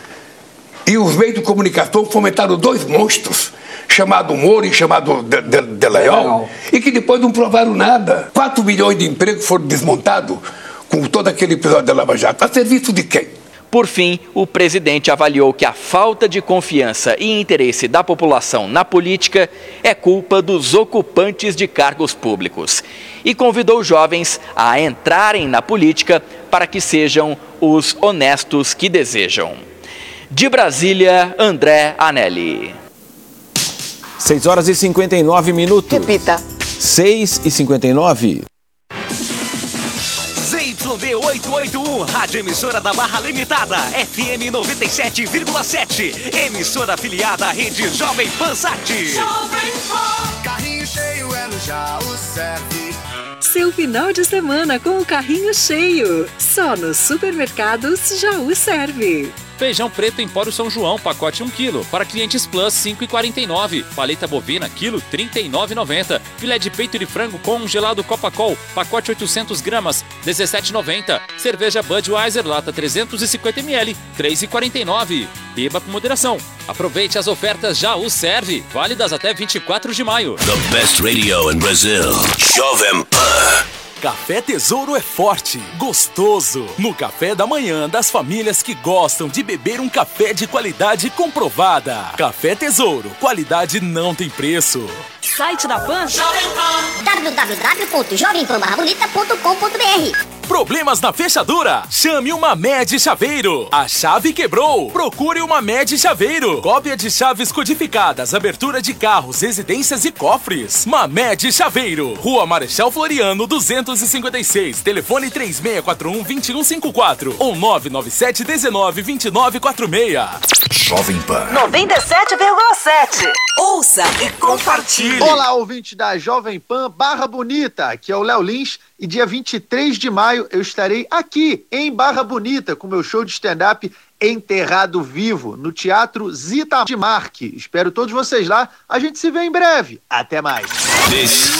E os meios de comunicação fomentaram dois monstros, chamado Moro e chamado de, de, de Leal, e que depois não provaram nada. quatro milhões de empregos foram desmontados com todo aquele episódio da Lava Jato. A serviço de quem? Por fim, o presidente avaliou que a falta de confiança e interesse da população na política é culpa dos ocupantes de cargos públicos e convidou jovens a entrarem na política para que sejam os honestos que desejam. De Brasília, André Anelli. seis horas e cinquenta e nove minutos. Repita. seis e cinquenta e nove. Z Y D oitocentos e oitenta e um, Rádio Emissora da Barra Limitada, F M noventa e sete vírgula sete, emissora afiliada à rede Jovem Pan Sat. Jovem Pan, carrinho cheio é no Jaú Serve. Seu final de semana com o carrinho cheio, só nos supermercados Jaú Serve. Feijão preto Empório São João, pacote um quilo. Para clientes Plus, cinco reais e quarenta e nove centavos. Paleta bovina, quilo, trinta e nove reais e noventa centavos. Filé de peito de frango congelado Copacol, pacote oitocentas gramas, dezessete reais e noventa centavos. Cerveja Budweiser, lata trezentos e cinquenta mililitros, três reais e quarenta e nove centavos. Beba com moderação. Aproveite as ofertas Jaú Serve, válidas até vinte e quatro de maio. The best radio in Brazil. Jovem Pan. Café Tesouro é forte, gostoso. No café da manhã das famílias que gostam de beber um café de qualidade comprovada. Café Tesouro, qualidade não tem preço. Site da Pan, Jovem Pan, w w w ponto jovem pan barra bonita ponto com ponto b r. Problemas na fechadura? Chame uma Med Chaveiro. A chave quebrou? Procure uma Med Chaveiro. Cópia de chaves codificadas, abertura de carros, residências e cofres. Mamed Chaveiro. Rua Marechal Floriano, duzentos e cinquenta e seis. Telefone três seis quatro um, dois um cinco quatro ou nove nove sete um nove, dois nove quatro seis. Jovem Pan. noventa e sete vírgula sete. Ouça e compartilhe. Olá, ouvinte da Jovem Pan Barra Bonita, aqui é o Léo Lins e dia vinte e três de maio eu estarei aqui em Barra Bonita com meu show de stand-up Enterrado Vivo, no Teatro Zita de Marque. Espero todos vocês lá, a gente se vê em breve. Até mais. This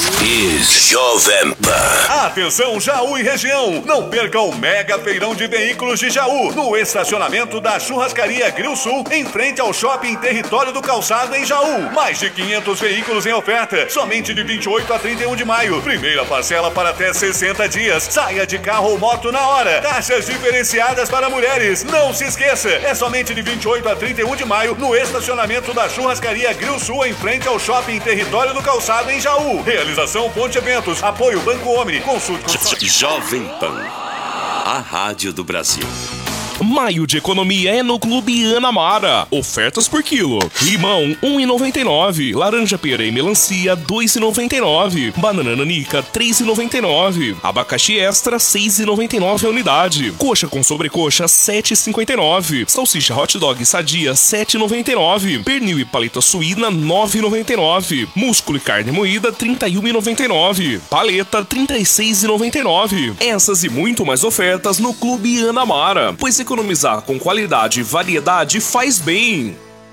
is Jovem Pan. Atenção Jaú e região, não perca o mega feirão de veículos de Jaú, no estacionamento da Churrascaria Grill Sul, em frente ao Shopping Território do Calçado em Jaú. Mais de quinhentos veículos em oferta, somente de vinte e oito a trinta e um de maio. Primeira parcela para até sessenta dias. Saia de carro ou moto na hora. Taxas diferenciadas para mulheres. Não se esqueça. É somente de vinte e oito a trinta e um de maio no estacionamento da Churrascaria Grill Sul, em frente ao Shopping Território do Calçado em Jaú. Realização Ponte Eventos. Apoio Banco Omni. Consulte. Jovem Pan, a rádio do Brasil. Maio de economia é no Clube Anamara. Ofertas por quilo. Limão, um real e noventa e nove centavos. Laranja pera e melancia, dois reais e noventa e nove centavos. Banana nanica, três reais e noventa e nove centavos. Abacaxi extra, seis reais e noventa e nove centavos a unidade. Coxa com sobrecoxa, sete reais e cinquenta e nove centavos. Salsicha hot dog sadia, sete reais e noventa e nove centavos. Pernil e paleta suína, nove reais e noventa e nove centavos. Músculo e carne moída, trinta e um reais e noventa e nove centavos. Paleta, trinta e seis reais e noventa e nove centavos. Essas e muito mais ofertas no Clube Anamara, pois economizar com qualidade e variedade faz bem.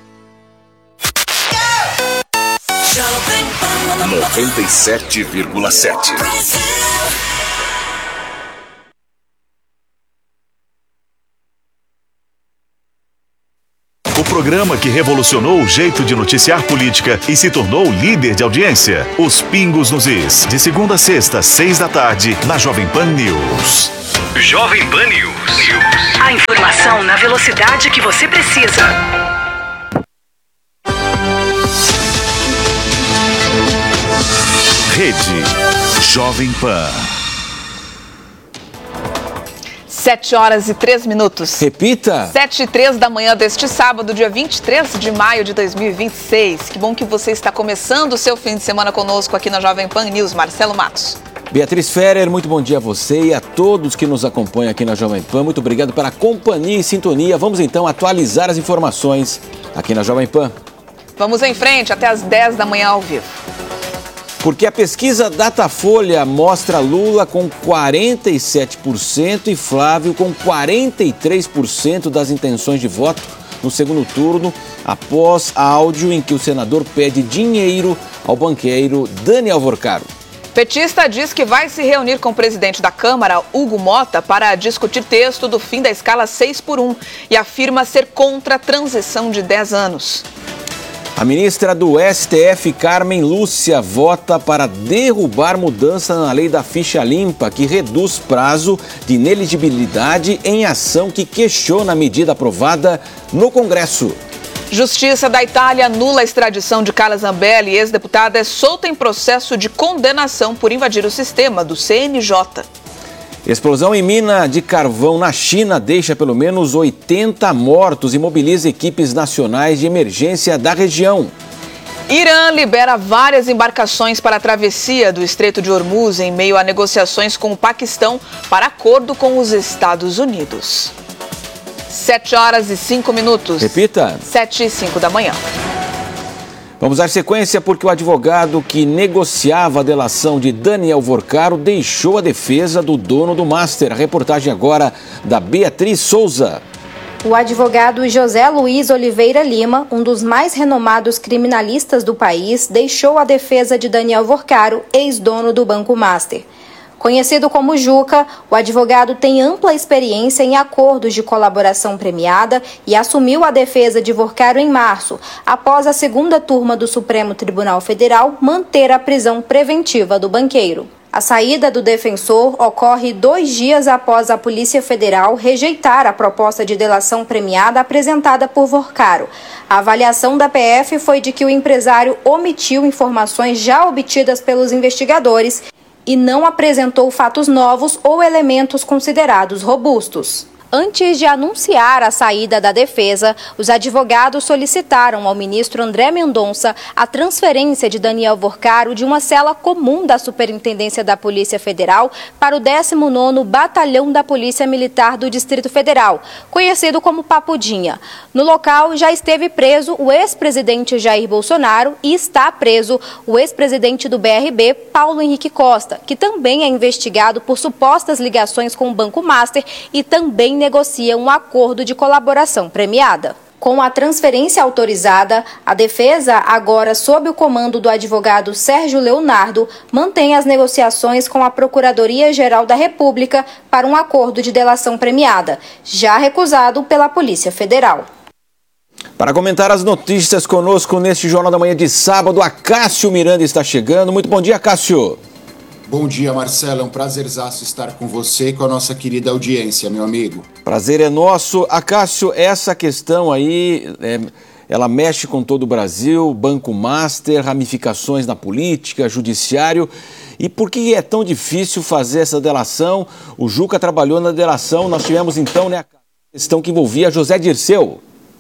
noventa e sete vírgula sete. O programa que revolucionou o jeito de noticiar política e se tornou líder de audiência. Os Pingos nos Is. De segunda a sexta, seis da tarde, na Jovem Pan News. Jovem Pan News. A informação na velocidade que você precisa. Rede Jovem Pan. Sete horas e três minutos. Repita. Sete e três da manhã deste sábado, dia vinte e três de maio de dois mil e vinte e seis. Que bom que você está começando o seu fim de semana conosco aqui na Jovem Pan News. Marcelo Matos. Beatriz Ferrer, muito bom dia a você e a todos que nos acompanham aqui na Jovem Pan. Muito obrigado pela companhia e sintonia. Vamos então atualizar as informações aqui na Jovem Pan. Vamos em frente até às dez da manhã ao vivo. Porque a pesquisa Datafolha mostra Lula com quarenta e sete por cento e Flávio com quarenta e três por cento das intenções de voto no segundo turno, após áudio em que o senador pede dinheiro ao banqueiro Daniel Vorcaro. Petista diz que vai se reunir com o presidente da Câmara, Hugo Mota, para discutir texto do fim da escala seis por um e afirma ser contra a transição de dez anos. A ministra do S T F, Carmen Lúcia, vota para derrubar mudança na lei da ficha limpa, que reduz prazo de inelegibilidade em ação que questiona a medida aprovada no Congresso. Justiça da Itália anula a extradição de Carla Zambelli, ex-deputada é solta em processo de condenação por invadir o sistema do C N J. Explosão em mina de carvão na China deixa pelo menos oitenta mortos e mobiliza equipes nacionais de emergência da região. Irã libera várias embarcações para a travessia do Estreito de Hormuz em meio a negociações com o Paquistão para acordo com os Estados Unidos. Sete horas e cinco minutos. Repita. Sete e cinco da manhã. Vamos dar sequência porque o advogado que negociava a delação de Daniel Vorcaro deixou a defesa do dono do Master. A reportagem agora da Beatriz Souza. O advogado José Luiz Oliveira Lima, um dos mais renomados criminalistas do país, deixou a defesa de Daniel Vorcaro, ex-dono do Banco Master. Conhecido como Juca, o advogado tem ampla experiência em acordos de colaboração premiada e assumiu a defesa de Vorcaro em março, após a segunda turma do Supremo Tribunal Federal manter a prisão preventiva do banqueiro. A saída do defensor ocorre dois dias após a Polícia Federal rejeitar a proposta de delação premiada apresentada por Vorcaro. A avaliação da P F foi de que o empresário omitiu informações já obtidas pelos investigadores e não apresentou fatos novos ou elementos considerados robustos. Antes de anunciar a saída da defesa, os advogados solicitaram ao ministro André Mendonça a transferência de Daniel Vorcaro de uma cela comum da Superintendência da Polícia Federal para o décimo nono Batalhão da Polícia Militar do Distrito Federal, conhecido como Papudinha. No local já esteve preso o ex-presidente Jair Bolsonaro e está preso o ex-presidente do B R B, Paulo Henrique Costa, que também é investigado por supostas ligações com o Banco Master e também negocia um acordo de colaboração premiada. Com a transferência autorizada, a defesa, agora sob o comando do advogado Sérgio Leonardo, mantém as negociações com a Procuradoria-Geral da República para um acordo de delação premiada, já recusado pela Polícia Federal. Para comentar as notícias conosco neste Jornal da Manhã de sábado, a Cássio Miranda está chegando. Muito bom dia, Cássio. Bom dia, Marcelo. É um prazerzaço estar com você e com a nossa querida audiência, meu amigo. Prazer é nosso. Acácio, essa questão aí, é, ela mexe com todo o Brasil, Banco Master, ramificações na política, judiciário. E por que é tão difícil fazer essa delação? O Juca trabalhou na delação, nós tivemos então, né, Questão que envolvia José Dirceu.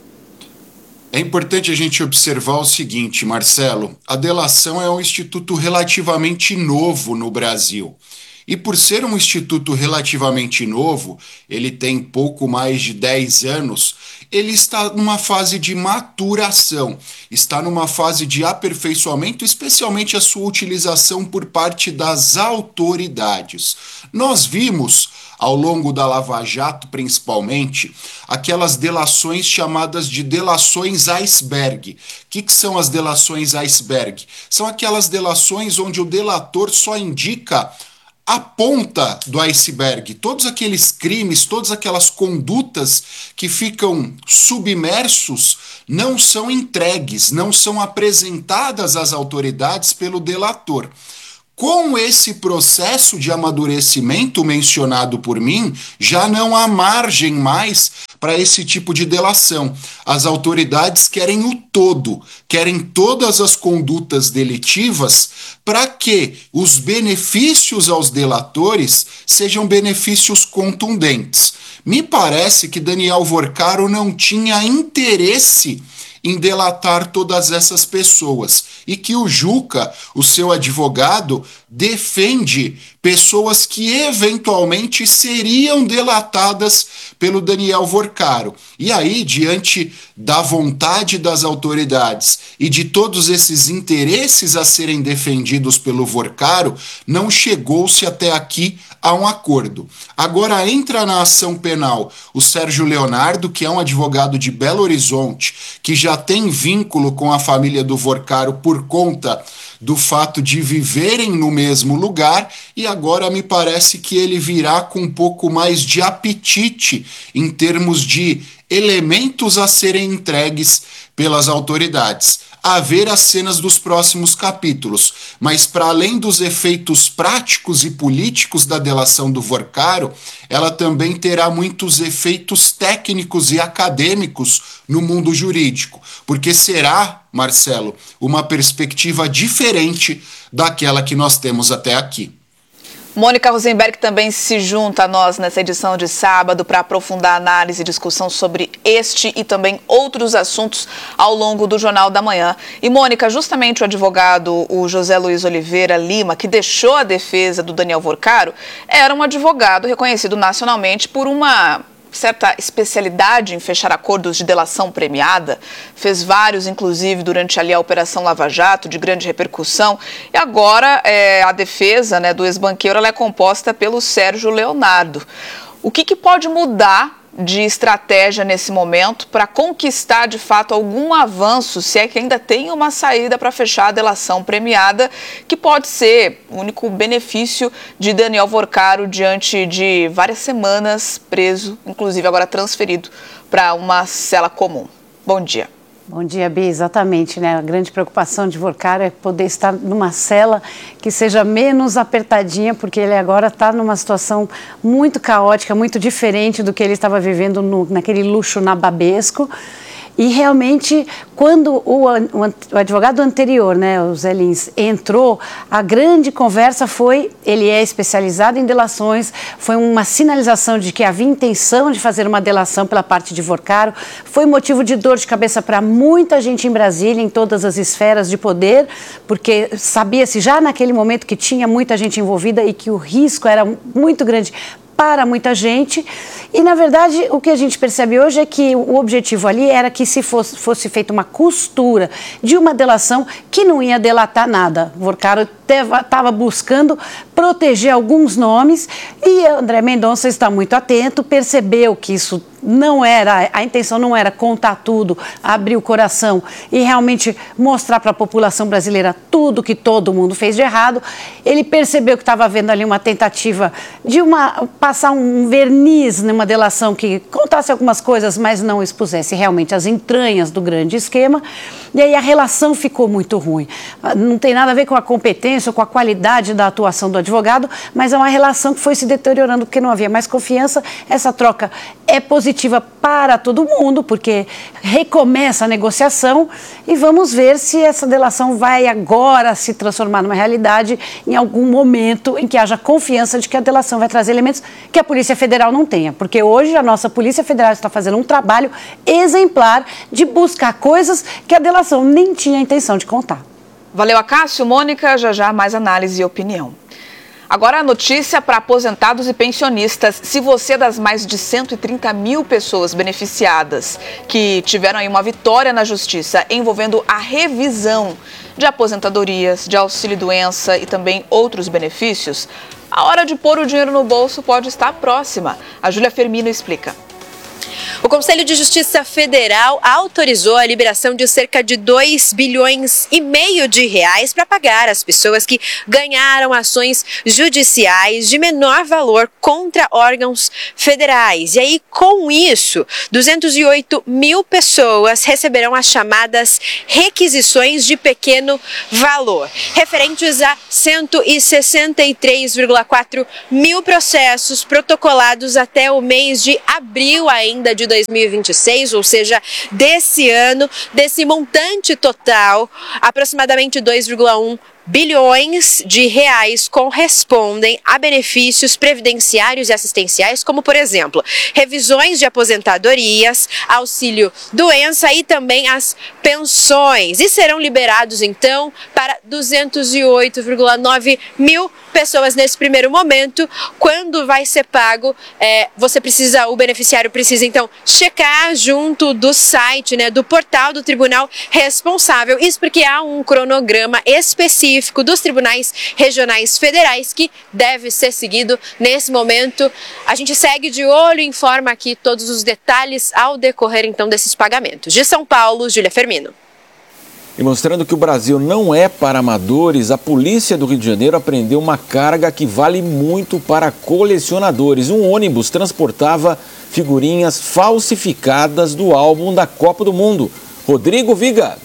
É importante a gente observar o seguinte, Marcelo, a delação é um instituto relativamente novo no Brasil. E por ser um instituto relativamente novo, ele tem pouco mais de dez anos, ele está numa fase de maturação, está numa fase de aperfeiçoamento, especialmente a sua utilização por parte das autoridades. Nós vimos, ao longo da Lava Jato principalmente, aquelas delações chamadas de delações iceberg. O que, que são as delações iceberg? São aquelas delações onde o delator só indica a ponta do iceberg, todos aqueles crimes, todas aquelas condutas que ficam submersos não são entregues, não são apresentadas às autoridades pelo delator. Com esse processo de amadurecimento mencionado por mim, já não há margem mais para esse tipo de delação. As autoridades querem o todo, querem todas as condutas delitivas para que os benefícios aos delatores sejam benefícios contundentes. Me parece que Daniel Vorcaro não tinha interesse em delatar todas essas pessoas e que o Juca, o seu advogado, defende pessoas que eventualmente seriam delatadas pelo Daniel Vorcaro. E aí, diante da vontade das autoridades e de todos esses interesses a serem defendidos pelo Vorcaro, não chegou-se até aqui a um acordo. Agora entra na ação penal o Sérgio Leonardo, que é um advogado de Belo Horizonte, que já tem vínculo com a família do Vorcaro por conta do fato de viverem no mesmo lugar, e agora me parece que ele virá com um pouco mais de apetite em termos de elementos a serem entregues pelas autoridades. A ver as cenas dos próximos capítulos, mas para além dos efeitos práticos e políticos da delação do Vorcaro, ela também terá muitos efeitos técnicos e acadêmicos no mundo jurídico, porque será, Marcelo, uma perspectiva diferente daquela que nós temos até aqui. Mônica Rosenberg também se junta a nós nessa edição de sábado para aprofundar a análise e discussão sobre este e também outros assuntos ao longo do Jornal da Manhã. E, Mônica, justamente o advogado, o José Luiz Oliveira Lima, que deixou a defesa do Daniel Vorcaro, era um advogado reconhecido nacionalmente por uma certa especialidade em fechar acordos de delação premiada, fez vários, inclusive, durante ali a Operação Lava Jato, de grande repercussão, e agora é, a defesa, né, do ex-banqueiro ela é composta pelo Sérgio Leonardo. O que, que pode mudar de estratégia nesse momento para conquistar, de fato, algum avanço, se é que ainda tem uma saída para fechar a delação premiada, que pode ser o único benefício de Daniel Vorcaro diante de várias semanas preso, inclusive agora transferido para uma cela comum. Bom dia. Bom dia, Bi. Exatamente, né? A grande preocupação de Vorcaro é poder estar numa cela que seja menos apertadinha, porque ele agora está numa situação muito caótica, muito diferente do que ele estava vivendo no, naquele luxo nababesco. E realmente, quando o, o advogado anterior, né, o Zé Lins, entrou, a grande conversa foi, ele é especializado em delações, foi uma sinalização de que havia intenção de fazer uma delação pela parte de Vorcaro, foi motivo de dor de cabeça para muita gente em Brasília, em todas as esferas de poder, porque sabia-se já naquele momento que tinha muita gente envolvida e que o risco era muito grande para muita gente, e na verdade o que a gente percebe hoje é que o objetivo ali era que se fosse, fosse feita uma costura de uma delação que não ia delatar nada. Vorcaro estava buscando proteger alguns nomes e André Mendonça está muito atento, percebeu que isso não era, a intenção não era contar tudo, abrir o coração e realmente mostrar para a população brasileira tudo que todo mundo fez de errado. Ele percebeu que estava havendo ali uma tentativa de uma, passar um verniz numa delação que contasse algumas coisas, mas não expusesse realmente as entranhas do grande esquema. E aí a relação ficou muito ruim. Não tem nada a ver com a competência ou com a qualidade da atuação do advogado. advogado, mas é uma relação que foi se deteriorando porque não havia mais confiança. Essa troca é positiva para todo mundo, porque recomeça a negociação e vamos ver se essa delação vai agora se transformar numa realidade em algum momento em que haja confiança de que a delação vai trazer elementos que a Polícia Federal não tenha, porque hoje a nossa Polícia Federal está fazendo um trabalho exemplar de buscar coisas que a delação nem tinha a intenção de contar. Valeu, Acácio. Mônica, já já mais análise e opinião. Agora a notícia para aposentados e pensionistas. Se você é das mais de cento e trinta mil pessoas beneficiadas que tiveram aí uma vitória na justiça envolvendo a revisão de aposentadorias, de auxílio-doença e também outros benefícios, a hora de pôr o dinheiro no bolso pode estar próxima. A Júlia Firmino explica. O Conselho de Justiça Federal autorizou a liberação de cerca de dois bilhões e meio de reais para pagar as pessoas que ganharam ações judiciais de menor valor contra órgãos federais. E aí, com isso, duzentas e oito mil pessoas receberão as chamadas requisições de pequeno valor, referentes a cento e sessenta e três vírgula quatro mil processos protocolados até o mês de abril ainda de dois mil e vinte e seis, ou seja, desse ano. Desse montante total, aproximadamente dois vírgula um bilhões de reais correspondem a benefícios previdenciários e assistenciais, como, por exemplo, revisões de aposentadorias, auxílio-doença e também as pensões. E serão liberados, então, para duzentas e oito vírgula nove mil pessoas nesse primeiro momento. Quando vai ser pago, é, você precisa, o beneficiário precisa, então, checar junto do site, né, do portal do tribunal responsável. Isso porque há um cronograma específico dos tribunais regionais federais que deve ser seguido nesse momento. A gente segue de olho e informa aqui todos os detalhes ao decorrer então desses pagamentos. De São Paulo, Júlia Firmino. E mostrando que o Brasil não é para amadores, a polícia do Rio de Janeiro apreendeu uma carga que vale muito para colecionadores. Um ônibus transportava figurinhas falsificadas do álbum da Copa do Mundo. Rodrigo Viga.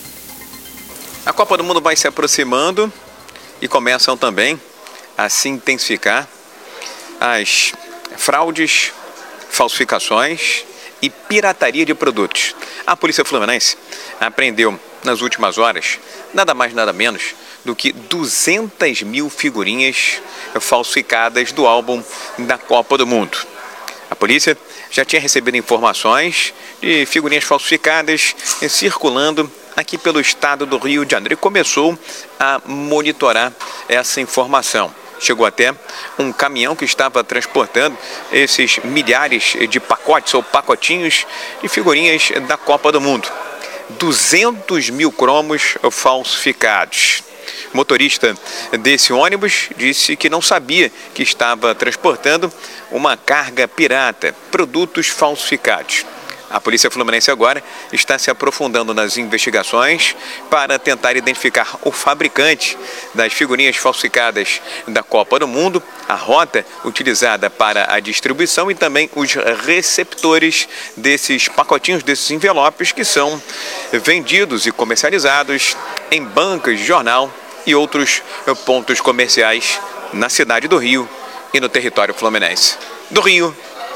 A Copa do Mundo vai se aproximando e começam também a se intensificar as fraudes, falsificações e pirataria de produtos. A Polícia Fluminense apreendeu nas últimas horas nada mais nada menos do que duzentas mil figurinhas falsificadas do álbum da Copa do Mundo. A polícia já tinha recebido informações de figurinhas falsificadas circulando aqui pelo estado do Rio de Janeiro e começou a monitorar essa informação. Chegou até um caminhão que estava transportando esses milhares de pacotes ou pacotinhos de figurinhas da Copa do Mundo. duzentos mil cromos falsificados. O motorista desse ônibus disse que não sabia que estava transportando uma carga pirata, produtos falsificados. A Polícia Fluminense agora está se aprofundando nas investigações para tentar identificar o fabricante das figurinhas falsificadas da Copa do Mundo, a rota utilizada para a distribuição e também os receptores desses pacotinhos, desses envelopes que são vendidos e comercializados em bancas de jornal e outros pontos comerciais na cidade do Rio e no território fluminense. Do Rio,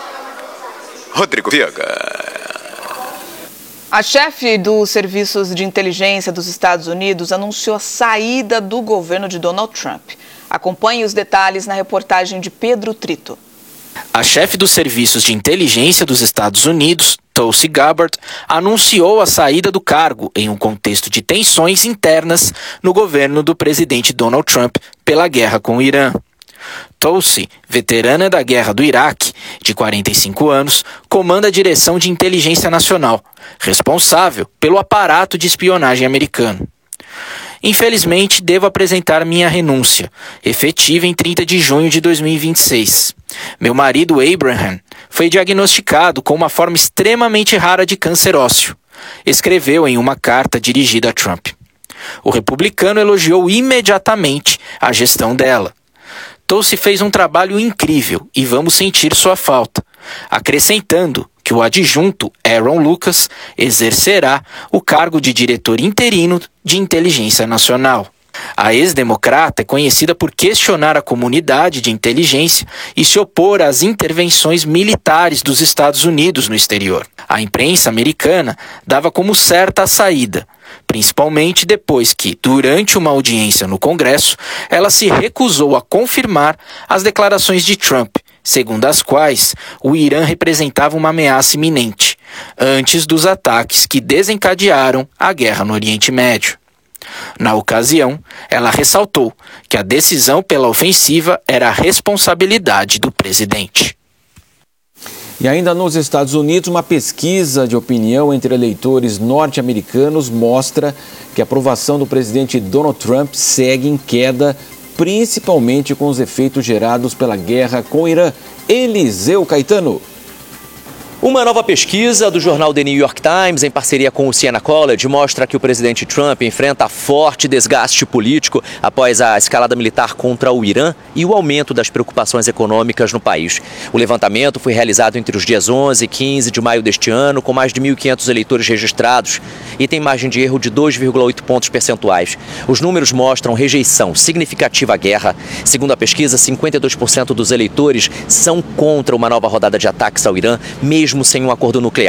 Rodrigo Viga. A chefe dos serviços de inteligência dos Estados Unidos anunciou a saída do governo de Donald Trump. Acompanhe os detalhes na reportagem de Pedro Trito. A chefe dos serviços de inteligência dos Estados Unidos, Tulsi Gabbard, anunciou a saída do cargo em um contexto de tensões internas no governo do presidente Donald Trump pela guerra com o Irã. Tulsi, veterana da guerra do Iraque, de quarenta e cinco anos, comanda a direção de inteligência nacional, responsável pelo aparato de espionagem americano. Infelizmente, devo apresentar minha renúncia, efetiva em trinta de junho de dois mil e vinte e seis. Meu marido Abraham foi diagnosticado com uma forma extremamente rara de câncer ósseo, escreveu em uma carta dirigida a Trump. O republicano elogiou imediatamente a gestão dela. Tulsi fez um trabalho incrível e vamos sentir sua falta, acrescentando que o adjunto Aaron Lucas exercerá o cargo de diretor interino de inteligência nacional. A ex-democrata é conhecida por questionar a comunidade de inteligência e se opor às intervenções militares dos Estados Unidos no exterior. A imprensa americana dava como certa a saída, principalmente depois que, durante uma audiência no Congresso, ela se recusou a confirmar as declarações de Trump, segundo as quais o Irã representava uma ameaça iminente, antes dos ataques que desencadearam a guerra no Oriente Médio. Na ocasião, ela ressaltou que a decisão pela ofensiva era a responsabilidade do presidente. E ainda nos Estados Unidos, uma pesquisa de opinião entre eleitores norte-americanos mostra que a aprovação do presidente Donald Trump segue em queda, principalmente com os efeitos gerados pela guerra com o Irã. Eliseu Caetano. Uma nova pesquisa do jornal The New York Times, em parceria com o Siena College, mostra que o presidente Trump enfrenta forte desgaste político após a escalada militar contra o Irã e o aumento das preocupações econômicas no país. O levantamento foi realizado entre os dias onze e quinze de maio deste ano, com mais de mil e quinhentos eleitores registrados e tem margem de erro de dois vírgula oito pontos percentuais. Os números mostram rejeição significativa à guerra. Segundo a pesquisa, cinquenta e dois por cento dos eleitores são contra uma nova rodada de ataques ao Irã, mesmo mesmo sem um acordo nuclear.